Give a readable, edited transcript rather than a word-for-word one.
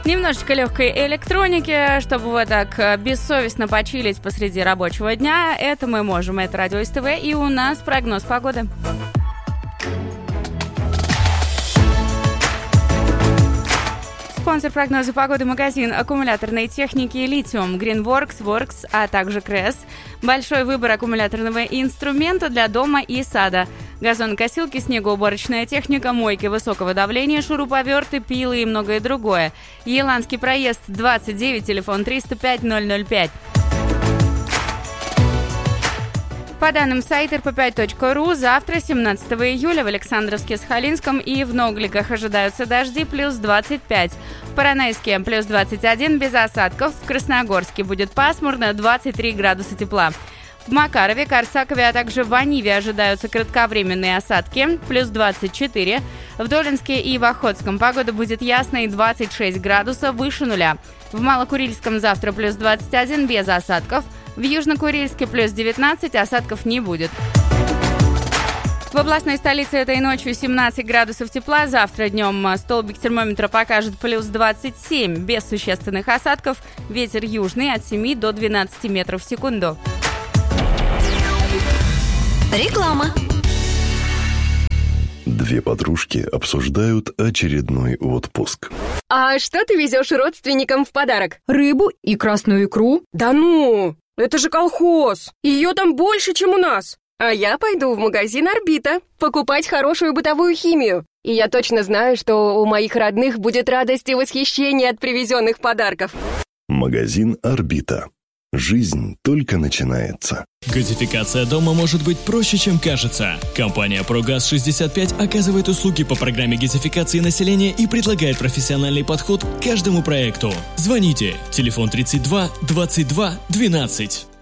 Немножечко легкой электроники, чтобы вы так бессовестно почилить посреди рабочего дня. Это мы можем, это Радио СТВ, и у нас прогноз погоды. Спонсор прогноза погоды – магазин аккумуляторной техники «Литиум», Greenworks, Works, а также Кресс. Большой выбор аккумуляторного инструмента для дома и сада. Газонокосилки, снегоуборочная техника, мойки высокого давления, шуруповерты, пилы и многое другое. Еланский проезд 29, телефон 305-005. По данным сайта rp5.ru, завтра, 17 июля, в Александровске, Сахалинском и в Ногликах ожидаются дожди плюс 25. В Поронайске плюс 21, без осадков. В Красногорске будет пасмурно, 23 градуса тепла. В Макарове, Корсакове, а также в Аниве ожидаются кратковременные осадки, плюс 24. В Долинске и в Охотском погода будет ясной, 26 градусов выше нуля. В Малокурильском завтра плюс 21, без осадков. В Южно-Курильске плюс 19, осадков не будет. В областной столице этой ночью 17 градусов тепла. Завтра днем столбик термометра покажет плюс 27, без существенных осадков. Ветер южный от 7 до 12 метров в секунду. Реклама. Две подружки обсуждают очередной отпуск. А что ты везешь родственникам в подарок? Рыбу и красную икру. Да ну! Это же колхоз! Ее там больше, чем у нас! А я пойду в магазин «Орбита» покупать хорошую бытовую химию. И я точно знаю, что у моих родных будет радость и восхищение от привезенных подарков. Магазин «Орбита». Жизнь только начинается. Газификация дома может быть проще, чем кажется. Компания «Прогаз-65» оказывает услуги по программе газификации населения и предлагает профессиональный подход к каждому проекту. Звоните. Телефон 32 22 12.